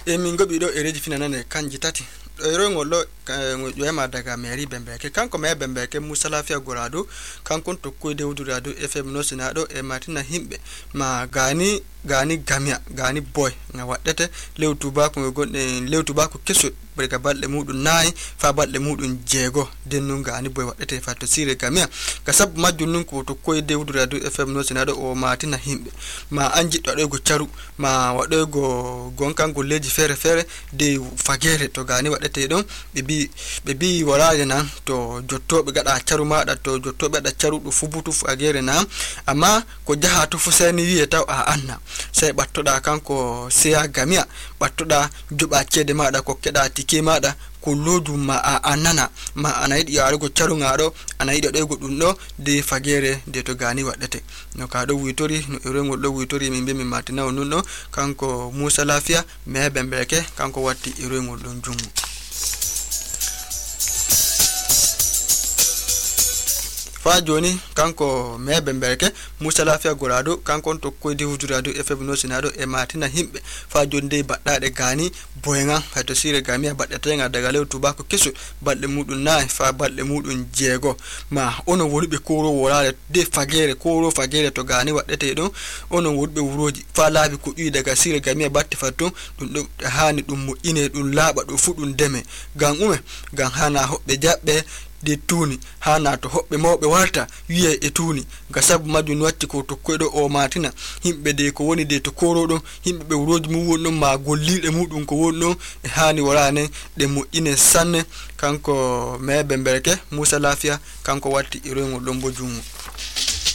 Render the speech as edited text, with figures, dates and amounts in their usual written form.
e min gobi do ereji finanane kanji tati ero ngollo yo ma daga meri bembeke kanko me bembeke Musa Lafiya Gorado kanko to koyde wudurado FM no sinado e matina himbe ma gani gamia boy na waddete lewtuba ko gonde lewtuba ko kesso berga balde mudun nayi fa balde mudun jego dennu gani boy waddete fa to sire gamia kasab majjun ko to koyde wudurado FM no sinado o matina himbe ma anji do go charu ma wado go gonkango leji fere de fagere to gani waddete don be bi waraje nan to jottobe gada charu maada to jottobe da charu do fubutu fagere nan amma ko jaha to fuseni wieta a anna sai battoda kanko siya gamia battoda juba cede maada ko keda tike maada ko lodu ma a anana ma anayidi yarugo charu ngado anayidi do godum do de fagere de to gani waddete no ka do witori no erengol do witori min be mi matina nonno kanko Musa Lafiya me bembeke kanko watti erengol don jungu fa joni kanko me bembeke Musa Lafiya Gorado kanko to koyde wudurado FM no sinado e matina himbe fa jonde baddade gani boyenga fa to sire gamia baddata nga daga lewtuba ko kesu balde mudun na fa balde mudun jego ma ono wurbe koro worale de fagere koro fagere to gani waddete don ono wurbe wuroji fa laabi ko ƴi daga sire gamia batti fatto dum hani dum mo ine dum laaba do fudun deme gan hana hobbe jabbe de tuni hana to hobbe mawbe warta wiye e tuni gasabu majun watti ko to koydo o matina himbe de ko woni de to korodo himbe be wuroji mu wonno ma gollide mudum ko wonno e hani warane de mo ine sanne kanko me bemberke Musa Lafiya kanko watti irengol don bo jungo